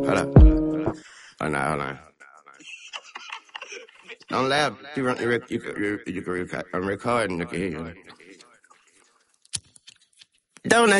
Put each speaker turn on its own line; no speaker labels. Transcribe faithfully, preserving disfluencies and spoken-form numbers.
Hold up. Hold on, hold on. Don't laugh. You, run, you, rec- you, you, you can record. I'm recording. You can hear you. Don't